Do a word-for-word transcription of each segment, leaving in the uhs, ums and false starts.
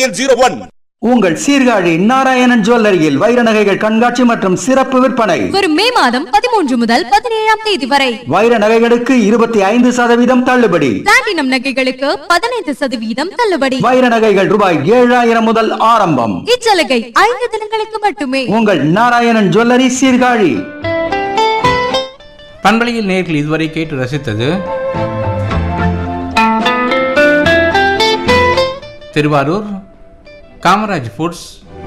Nine zero one. உங்கள் சீர்காழி நாராயணன் ஜுவல்லரியில் வைர நகைகள் கண்காட்சி மற்றும் சிறப்பு விற்பனை வரும் மே மாதம் பதிமூன்று முதல் பதினேழாம் தேதி வரை. வைர நகைகளுக்கு இருபத்தி ஐந்து சதவீதம் தள்ளுபடி. பிளாட்டினம் நகைகளுக்கு பதினைந்து சதவீதம் தள்ளுபடி. வைர நகைகள் ரூபாய் ஏழாயிரம் முதல் ஆரம்பம். இச்சலுகை ஐந்து தினங்களுக்கு மட்டுமே. உங்கள் நாராயணன் ஜுவல்லரி சீர்காழி. பண்பலையில் நேர்கள் இதுவரை கேட்டு ரசித்தது Thiruvarur Kamaraj foods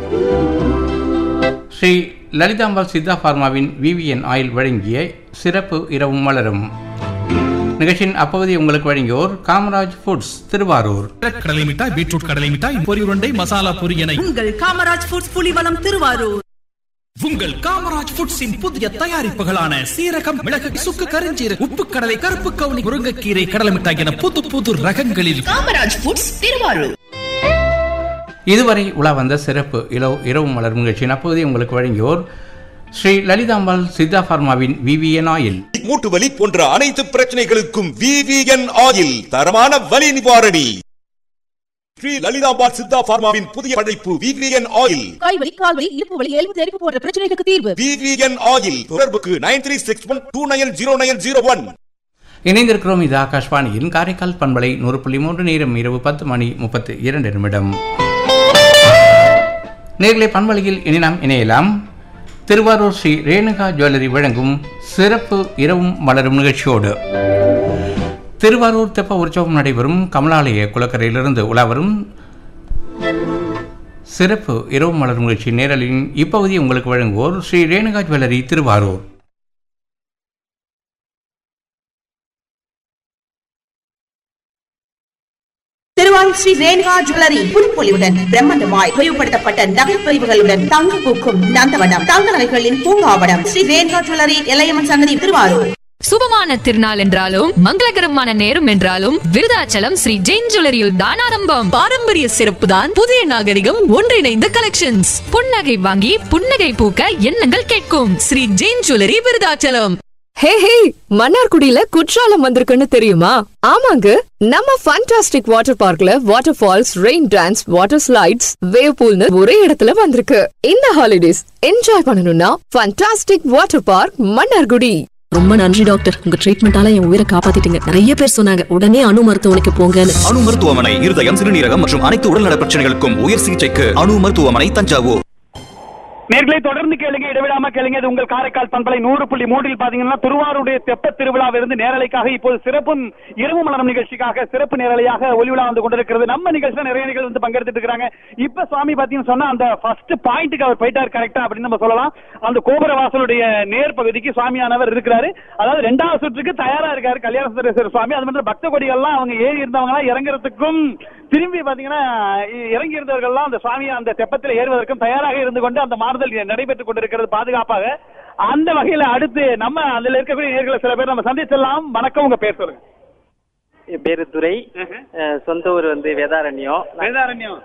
Sri Lalithambal Siddha பார்மாவின் VVN oil வழங்கிய சிறப்பு இரவும் மலரும் நிகழ்ச்சியின் அப்பகுதி உங்களுக்கு வழங்கியோர் காமராஜ் ஃபுட்ஸ் திருவாரூர். கடலை மிட்டாய், பீட்ரூட் கடலை மிட்டாய், பொரி உருண்டை, மசாலா பொரி என உங்கள் காமராஜ் ஃபுட்ஸ் புலிவலம் திருவாரூர். உங்கள் காமராஜ் ஃபுட்ஸின் புதிய தயாரிப்புகளான சீரகம், மிளகு, சுக்கு, கருஞ்சீரகம், உப்பு கடலை, கருப்பு கவுனி, முருங்கைக்கீரை, கடலை மிட்டாய் என புது புது ரகங்களில் காமராஜ் ஃபுட்ஸ் திருவாரூர். இதுவரை உலா வந்த சிறப்பு இலவு இரவு மலர் நிகழ்ச்சியின் அப்போதே உங்களுக்கு வழங்கியோர் ஸ்ரீ லலிதாம்பாள் சித்தா பார்மாவின் விவிஎன் ஆயில். மூட்டு வலி போன்ற அனைத்து பிரச்சனைகளுக்கும் விவிஎன் ஆயில் தரமான வலி நிவாரணி. ஸ்ரீ லலிதாம்பாள் சித்தா பார்மாவின் புதிய படைப்பு விவிஎன் ஆயில். கைவலி, கால்வலி, இடுப்பு வலி, எலும்பு தெரிப்பு போன்ற பிரச்சனைகளுக்கு தீர்வு. VVN oil. தொடர்புக்கு nine three six one two nine zero nine zero one. இணைந்திருக்கிறோம். இது ஆகாஷ்வாணியின் காரைக்கால் பண்பலை நூறு புள்ளி மூன்று. நேரம் இரவு பத்து மணி முப்பத்தி இரண்டு நிமிடம். நேர்களை பண்பலையில் இனி நாம் இணையலாம். திருவாரூர் ஸ்ரீ ரேணுகா ஜுவல்லரி வழங்கும் சிறப்பு இரவும் மலரும் நிகழ்ச்சியோடு. திருவாரூர் தெப்ப உற்சவம் நடைபெறும் கமலாலய குளக்கரையிலிருந்து உலாவரும் சிறப்பு இரவு மலரும் நிகழ்ச்சி நேரலின் இப்பகுதி உங்களுக்கு வழங்குவோர் ஸ்ரீ ரேணுகா ஜுவல்லரி திருவாரூர். திருவாரூர் ஸ்ரீ ரேணுகா ஜுவல்லரி புதுப்பொலிவுடன் பிரம்மாண்டமாய் விரிவுபடுத்தப்பட்ட நகை பிரிவுகளுடன் தங்க பூக்கும் நந்தவனம், தங்க நகைகளின் பூங்காவனம். ஸ்ரீ ரேணுகா ஜுவல்லரி எல்லையம்மன் சன்னதி திருவாரூர். சுபமான திருநாள் என்றாலும் மங்களகரமான நேரம் என்றாலும் விருதாச்சலம் ஸ்ரீ ஜெயின் ஜுவல்லரியில் தான் ஆரம்பம். பாரம்பரிய சிறப்பு தான் புதிய நாகரிகம் ஒன்றிணைந்த கலெக்ஷன்ஸ். புன்னகை வாங்கி புன்னகை பூக்க எண்ணங்கள் கேட்கும் ஸ்ரீ ஜெயின் ஜுவல்லரி விருதாச்சலம். ஹே ஹே, மன்னார்குடியில குற்றாலம் வந்திருக்குன்னு தெரியுமா? ஆமாங்க, நம்ம ஃபண்டாஸ்டிக் வாட்டர் பார்க்ல water falls, rain dance, water slides, wave பூல்னு ஒரே இடத்துல வந்திருக்கு. இந்த ஹாலிடேஸ் என்ஜாய் பண்ணணும்னா ஃபண்டாஸ்டிக் வாட்டர் பார்க் மன்னார்குடி. ரொம்ப நன்றி டாக்டர், உங்க ட்ரீட்மெண்டால என் உயிரை காப்பாத்திட்டீங்க. நிறைய பேர் சொன்னாங்க உடனே அணு மருத்துவமனைக்கு போங்கன்னு. அணு மருத்துவமனை இருதயம், சிறுநீரகம் மற்றும் அனைத்து உடல்நல பிரச்சனைகளுக்கும் உயர் சிகிச்சைக்கு அணு மருத்துவமனை தஞ்சாவூர். நேர்களை தொடர்ந்து கேளுங்க, இடைவிடாம கேளுங்க. இது உங்கள் காரைக்கால் பண்பலை நூறு புள்ளி மூன்றில் பாத்தீங்கன்னா திருவாரூருடைய தெப்ப திருவிழாவிலிருந்து நேரலைக்காக இப்போது சிறப்பு இரவு மலரும் நிகழ்ச்சிக்காக சிறப்பு நேரலையாக ஒளிவிழா வந்து கொண்டிருக்கிறது. நம்ம நிகழ்ச்சியில நிறைய நிகழ்ச்சி வந்து பங்கெடுத்துட்டு இருக்காங்க. இப்ப சுவாமி பாத்தீங்கன்னு சொன்னா அந்த ஃபர்ஸ்ட் பாயிண்ட்டுக்கு அவர் போயிட்டார் கரெக்டா அப்படின்னு நம்ம சொல்லலாம். அந்த கோபுர வாசலுடைய நேர் பகுதிக்கு சுவாமியானவர் இருக்கிறாரு. அதாவது ரெண்டாவது சுற்றுக்கு தயாரா இருக்காரு கல்யாண சுந்தரேஸ்வரர் சுவாமி. அது மட்டும் பக்த கொடிகள்லாம் அவங்க ஏறி இருந்தவங்க இறங்குறதுக்கும் திரும்பி பாத்தீங்கன்னா இறங்கி இருந்தவர்கள்லாம் அந்த சுவாமியை அந்த தெப்பத்தில் ஏறுவதற்கும் தயாராக இருந்து கொண்டு அந்த மாறுதல் நடைபெற்றுக் கொண்டிருக்கிறது பாதுகாப்பாக. அந்த வகையில அடுத்து நம்ம அதுல இருக்கக்கூடிய நேர்களை சில பேர் நம்ம சந்திச்செல்லாம். வணக்கம், உங்க பேர் சொல்லுங்க. என் பேரு துரை, சொந்த ஊர் வந்து வேதாரண்யம். வேதாரண்யம்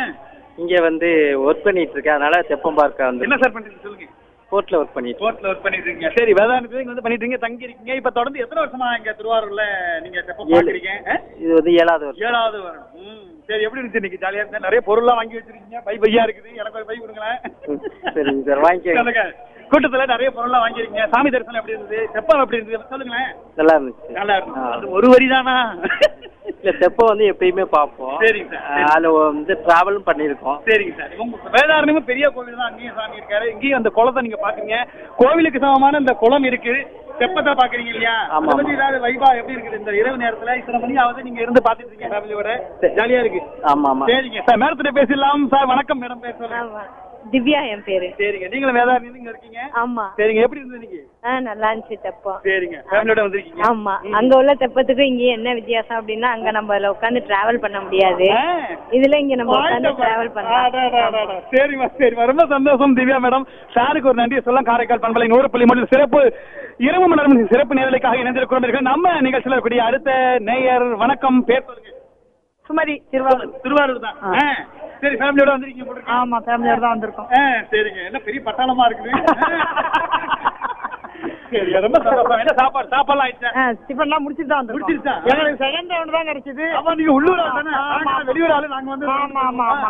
இங்க வந்து ஒர்க் பண்ணிட்டு இருக்கேன், அதனால தெப்பம் பார்க்க வந்து. என்ன சார் பண்றீங்க சொல்லுங்க. கோர்ட்ல ஒர்க் பண்ணிட்டு கோர்ட்ல ஒர்க் பண்ணிட்டு இருக்கீங்க. சரி, வேதாரண்யத்துல வந்து பண்ணிட்டு இருக்கீங்க, தங்கி இருக்கீங்க. இப்ப தொடர்ந்து எத்தனை வருஷமா இங்க திருவாரூர்ல நீங்க தெப்பம் பாக்குறீங்க? இது வந்து ஏழாவது வருஷம். ஏழாவது வருஷம். சரி, எப்படி இருந்துச்சு இன்னைக்கு? ஜாலியா இருந்தா? நிறைய பொருள்லாம் வாங்கி வச்சிருக்கீங்க, பை பையா இருக்குது. எனக்கு ஒரு பை கொடுங்களேன். சரிங்க சார், வாங்கிக்கோங்க. கூட்டத்துல நிறைய பொருள்லாம் வாங்கிருக்கீங்க. சாமி தரிசனம் எப்படி இருந்தது? தெப்பம் எப்படி இருந்தது சொல்லுங்களேன். நல்லா இருந்துச்சு. நல்லா இருந்துச்சு. ஒரு வரி தானா? இல்ல, தெப்பம் வந்து எப்பயுமே பார்ப்போம். சரிங்க சார். அதுல வந்து டிராவலும் பண்ணிருக்கோம். சரிங்க சார். உங்க வேதாரண்யமும் பெரிய கோவில் தான், அங்கேயும் சாமி இருக்காரு. இங்கேயும் அந்த குளத்தை நீங்க பாக்குறீங்க. கோவிலுக்கு சமமான இந்த குளம் இருக்கு, தெப்பத்தை பாக்குறீங்க இல்லையா? அதை பத்தி ஏதாவது வைபா எப்படி இருக்குது இந்த இரவு நேரத்துல? இத்தனை மணி ஆகுது, நீங்க இருந்து பாத்துட்டு இருக்கீங்க ஃபேமிலியோட, ஜாலியா இருக்கு. ஆமா ஆமா. சரிங்க சார், மேடத்துல பேசலாம் சார். வணக்கம் மேடம், பேர் சொல்லுங்க. திவ்யா என் பேரு. சரிங்க, நீங்களும் வேதாரண்யம் இங்க இருக்கீங்க? ஆமா. சரிங்க, எப்படி இருந்தது இன்னைக்கு? நல்லா இருந்துச்சு தெப்பம். சரிங்க, ஃபேமிலியோட வந்திருக்கீங்க? ஆமா. அங்க உள்ள தெப்பத்துக்கு இங்க என்ன வித்தியாசம் அப்படின்னா, அங்க நம்ம உட்காந்து டிராவல் பண்ண முடியாது, இதுல இங்க நம்ம உட்காந்து டிராவல் பண்ணலாம். சரிமா சரிமா, ரொம்ப சந்தோஷம் திவ்யா மேடம். சாருக்கு ஒரு நன்றி சொல்ல. காரைக்கால் பண்பலை நூறு புள்ளி மூன்று சிறப்பு இரவு மலரும் சிறப்பு நேரலைக்காக இணைந்திருக்கிறோம். நம்ம நிகழ்ச்சியில் இருக்கக்கூடிய அடுத்த நேயர். வணக்கம், பேர் சொல்லுங்க. சுமதி, திருவாரூர். திருவாரூர் தான். சரி, ஃபேமிலியோட வந்திருக்கீங்க? ஆமா, ஃபேமிலியோட தான் வந்திருக்கோம். சரிங்க, என்ன பெரிய பட்டாளமா இருக்குது. சரி, ரொம்ப சந்தோஷம். என்ன சாப்பாடு சாப்பாடுலாம் ஆயிடுச்சா? டிஃபன்லாம் முடிச்சிட்டு தான் வந்திருக்கோம். முடிச்சிருச்சா? எனக்கு செகண்ட் ரவுண்ட் தான் கிடைச்சது. அப்ப நீங்க உள்ளூர் ஆளு தானே? வெளியூர் ஆளு நாங்க வந்து. ஆமா ஆமா ஆமா.